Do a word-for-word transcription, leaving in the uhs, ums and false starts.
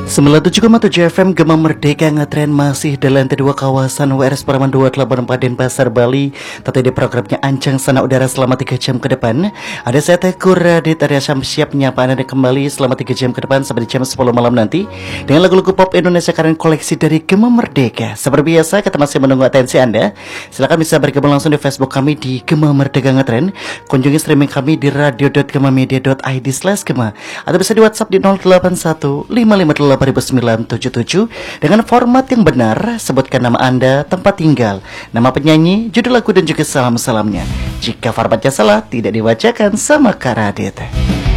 sembilan puluh tujuh koma tujuh F M Gema Merdeka ngetren masih di lantai dua kawasan W R S Paraman dua delapan empat Denpasar, Bali. Tentu di programnya Ancang Sana Udara selama tiga jam ke depan. Ada saya Teguh Radit, Arya Syam siap menyapa Anda kembali selama tiga jam ke depan sampai di jam sepuluh malam nanti dengan lagu-lagu pop Indonesia keren koleksi dari Gema Merdeka. Seperti biasa kita masih menunggu atensi Anda. Silakan bisa bergabung langsung di Facebook kami di Gema Merdeka Ngetren. Kunjungi streaming kami di radio dot gemamedia dot i d slash gema atau bisa di WhatsApp di nol delapan satu lima lima delapan sembilan tujuh tujuh dengan format yang benar. Sebutkan nama Anda, tempat tinggal, nama penyanyi, judul lagu dan juga salam-salamnya. Jika formatnya salah tidak dibacakan sama Kak Radit.